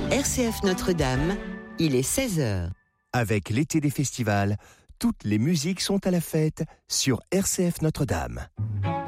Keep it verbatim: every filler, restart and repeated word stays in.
R C F Notre-Dame, il est seize heures. Avec l'été des festivals, toutes les musiques sont à la fête sur R C F Notre-Dame.